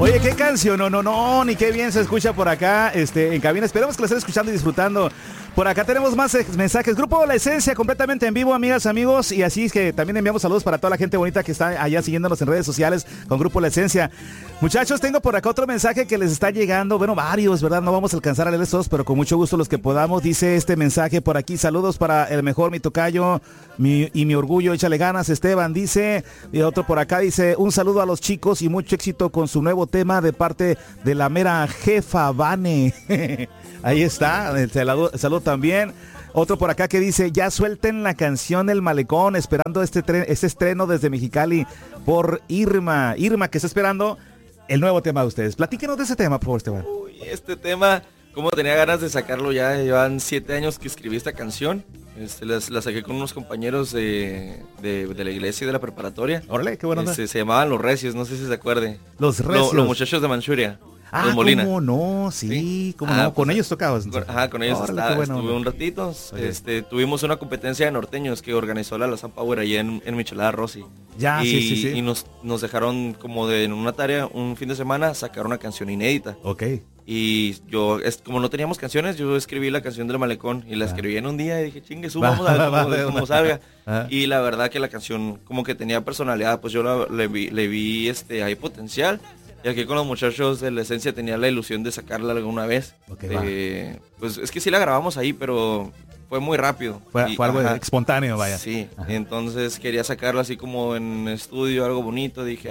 Oye, qué canción, no, ni qué bien se escucha por acá, en cabina. Esperemos que lo estén escuchando y disfrutando. Por acá tenemos más mensajes. Grupo La Esencia, completamente en vivo, amigas, amigos. Y así es que también enviamos saludos para toda la gente bonita que está allá siguiéndonos en redes sociales con Grupo La Esencia. Muchachos, tengo por acá otro mensaje que les está llegando. Bueno, varios, ¿verdad? No vamos a alcanzar a leerles todos, pero con mucho gusto los que podamos. Dice este mensaje por aquí. Saludos para el mejor, mi tocayo, y mi orgullo. Échale ganas, Esteban. Dice, y otro por acá dice, un saludo a los chicos y mucho éxito con su nuevo tema de parte de la mera jefa Vane. Ahí está, el saludo también. Otro por acá que dice, ya suelten la canción El Malecón, esperando este estreno desde Mexicali por Irma. Irma, que está esperando el nuevo tema de ustedes. Platíquenos de ese tema, por favor, Esteban. Uy, este tema, como tenía ganas de sacarlo ya, llevan 7 años que escribí esta canción. La saqué con unos compañeros de la iglesia y de la preparatoria. Órale, qué bueno. Se llamaban Los Recios, no sé si se acuerde. Los Recios. Los muchachos de Manchuria. Ah, Molina. ¿cómo no? Sí, ¿cómo no? Con ellos tocabas. Con ellos estuve un ratito. Okay. Tuvimos una competencia de norteños que organizó la Sun Power allá en Michelada Rossi. Ya, sí. Y nos dejaron como en una tarea, un fin de semana, sacar una canción inédita. Ok. Y yo, como no teníamos canciones, yo escribí la canción del Malecón y la escribí en un día y dije, chingue, vamos a ver cómo salga. Y la verdad que la canción como que tenía personalidad, pues yo le vi hay potencial. Y aquí con los muchachos de La Esencia tenía la ilusión de sacarla alguna vez. Okay, pues es que sí la grabamos ahí, pero fue muy rápido. Fue algo espontáneo, vaya. Sí, entonces quería sacarlo así como en estudio, algo bonito. Dije,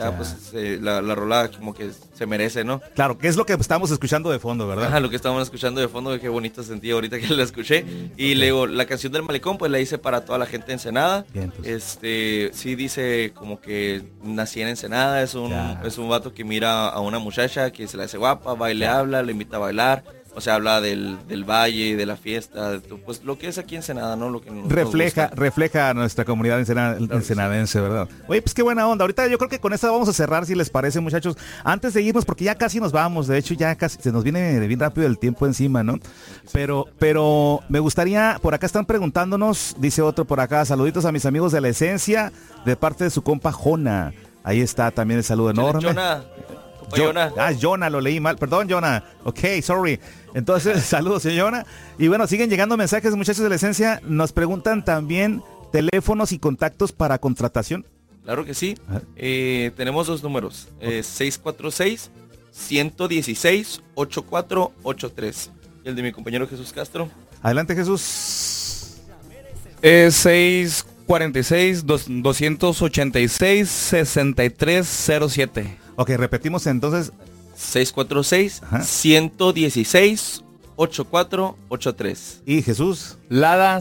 la rola como que se merece, ¿no? Claro, que es lo que estamos escuchando de fondo, ¿verdad? Ajá, lo que estábamos escuchando de fondo, qué bonito sentí ahorita que la escuché. Y luego la canción del Malecón, pues la hice para toda la gente de Ensenada. Bien, pues. Sí dice como que nací en Ensenada, es un vato que mira a una muchacha que se la hace guapa, va y le habla, le invita a bailar. O sea, habla del valle, de la fiesta, pues lo que es aquí en Ensenada, ¿no? Lo que refleja a nuestra comunidad ensenadense, ¿verdad? Oye, pues qué buena onda. Ahorita yo creo que con esta vamos a cerrar, si les parece, muchachos. Antes de irnos, porque ya casi nos vamos. De hecho, ya casi se nos viene bien rápido el tiempo encima, ¿no? Pero me gustaría, por acá están preguntándonos, dice otro por acá, saluditos a mis amigos de La Esencia, de parte de su compa Jona. Ahí está también el saludo enorme. Jonah, lo leí mal. Perdón, Jonah. Ok, sorry. Entonces, saludos, señor Jonah. Y bueno, siguen llegando mensajes, muchachos de La Esencia. Nos preguntan también teléfonos y contactos para contratación. Claro que sí. Tenemos 2 números. 646-116-8483. Y el de mi compañero Jesús Castro. Adelante, Jesús. 646-286-6307. Ok, repetimos entonces. 646-116-8483. ¿Y Jesús? Lada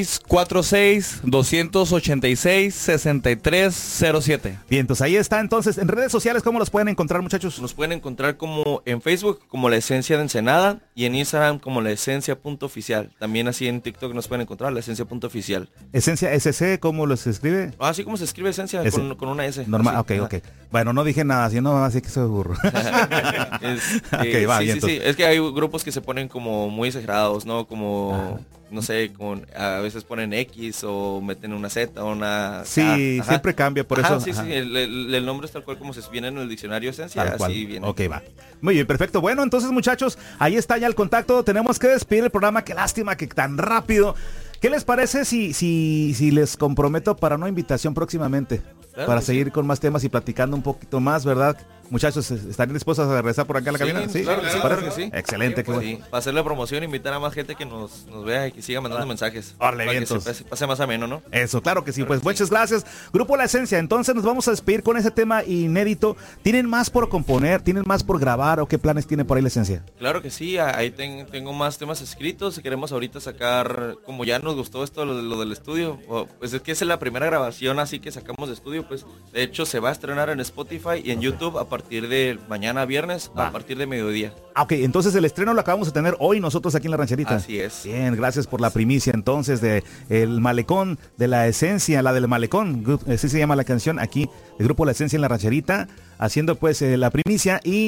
646-286-6307. Bien, entonces ahí está. Entonces, en redes sociales, ¿cómo los pueden encontrar, muchachos? Nos pueden encontrar como en Facebook, como La Esencia de Ensenada, y en Instagram como La Esencia.oficial. También así en TikTok nos pueden encontrar La Esencia.oficial. Esencia SC, ¿cómo los escribe? Así como se escribe Esencia, con una S. Normal, ok. Bueno, no dije nada, sino más así que soy burro. Okay, va, bien, sí. Es que hay grupos que se ponen como muy exagerados, ¿no? Como... no sé, a veces ponen X o meten una Z o una... Sí, siempre cambia, por eso. Sí, el nombre es tal cual como se viene en el diccionario Esencia, así viene. Ok, va. Muy bien, perfecto. Bueno, entonces, muchachos, ahí está ya el contacto. Tenemos que despedir el programa. Qué lástima que tan rápido. ¿Qué les parece si les comprometo para una invitación próximamente? Claro, para seguir con más temas y platicando un poquito más, ¿verdad? Muchachos, ¿estarían dispuestos a regresar por acá a la cabina? Sí, claro que sí. Excelente, qué bueno. Para hacer la promoción, invitar a más gente que nos vea y que siga mandando mensajes. Para que se pase más ameno, ¿no? Eso, claro que sí. Pues muchas gracias. Grupo La Esencia, entonces nos vamos a despedir con ese tema inédito. ¿Tienen más por componer? ¿Tienen más por grabar? ¿O qué planes tienen por ahí La Esencia? Claro que sí, ahí tengo más temas escritos. Si queremos ahorita sacar, como ya nos gustó esto, lo del estudio, pues es que es la primera grabación así que sacamos de estudio, pues de hecho se va a estrenar en Spotify y en YouTube a partir de mañana viernes, a partir de mediodía. Ok, entonces el estreno lo acabamos de tener hoy nosotros aquí en La Rancherita. Así es. Bien, gracias por la primicia entonces de El Malecón de La Esencia, la del Malecón, así se llama la canción aquí, el grupo La Esencia en La Rancherita, haciendo pues la primicia y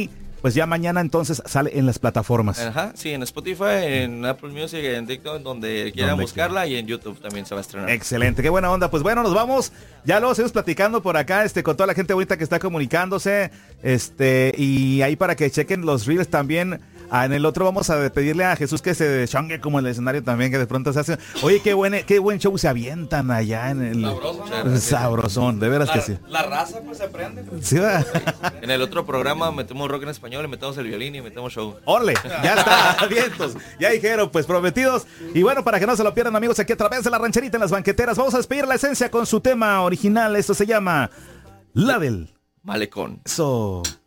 pues ya mañana entonces sale en las plataformas. Ajá, sí, en Spotify, en Apple Music, en TikTok, donde quieran buscarla, y en YouTube también se va a estrenar. Excelente, qué buena onda. Pues bueno, nos vamos. Ya luego seguimos platicando por acá, con toda la gente bonita que está comunicándose. Y ahí para que chequen los reels también. En el otro vamos a pedirle a Jesús que se chongue como el escenario también, que de pronto se hace. Oye, qué buen show se avientan allá en el sabrosón, de veras que sí. La raza pues se aprende. Sí, en el otro programa metemos rock en español, metemos el violín y metemos show. ¡Ole! Ya está, vientos. Ya dijeron, pues prometidos. Y bueno, para que no se lo pierdan, amigos, aquí a través de La Rancherita en Las Banqueteras, vamos a despedir La Esencia con su tema original. Esto se llama La del Malecón. Eso.